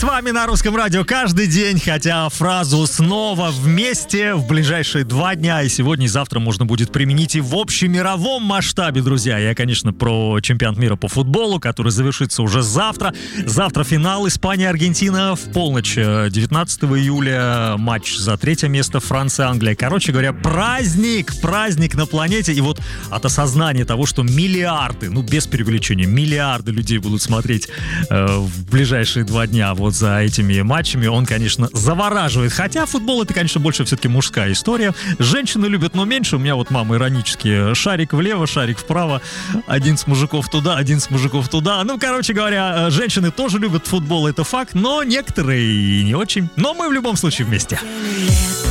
С вами на Русском радио каждый день, хотя фразу «снова вместе» в ближайшие 2 дня и сегодня и завтра можно будет применить и в общемировом масштабе, друзья. Я, конечно, про чемпионат мира по футболу, который завершится уже завтра. Завтра финал Испания-Аргентина в полночь 19 июля. Матч за 3 место Франция-Англия. Короче говоря, праздник на планете. И вот от осознания того, что миллиарды, без преувеличения, миллиарды людей будут смотреть в ближайшие 2 дня вот за этими матчами, он, конечно, завораживает. Хотя футбол — это, конечно, больше все-таки мужская история. Женщины любят, но меньше. У меня вот мама иронически: шарик влево, шарик вправо, один с мужиков туда, один с мужиков туда. Короче говоря, женщины тоже любят футбол, это факт, но некоторые и не очень. Но мы в любом случае вместе.